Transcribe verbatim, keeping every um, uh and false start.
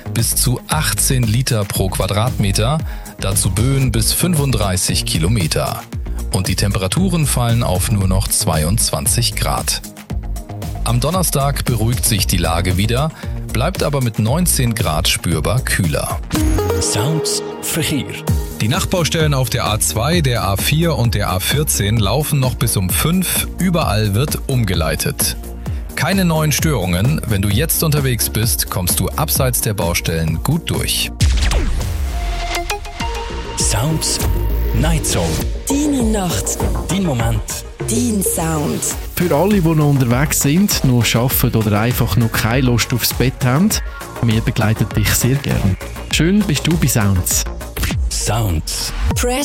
bis zu achtzehn Liter pro Quadratmeter, dazu Böen bis fünfunddreißig Kilometer. Und die Temperaturen fallen auf nur noch zweiundzwanzig Grad. Am Donnerstag beruhigt sich die Lage wieder, bleibt aber mit neunzehn Grad spürbar kühler. Sounds Verkehr. Die Nachbaustellen auf der A zwei, der A vier und der A vierzehn laufen noch bis um fünf, überall wird umgeleitet. Keine neuen Störungen, wenn du jetzt unterwegs bist, kommst du abseits der Baustellen gut durch. Sounds Night Zone. Deine Nacht. Dein Moment. Dein Sound. Für alle, die noch unterwegs sind, noch arbeiten oder einfach noch keine Lust aufs Bett haben, wir begleiten dich sehr gern. Schön bist du bei Sounds. Sounds. Press